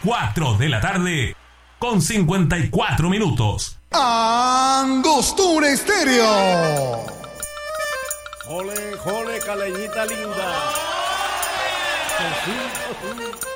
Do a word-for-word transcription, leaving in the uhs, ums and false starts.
cuatro de la tarde con cincuenta y cuatro minutos. Angostura Estéreo. Jole, jole, caleñita linda.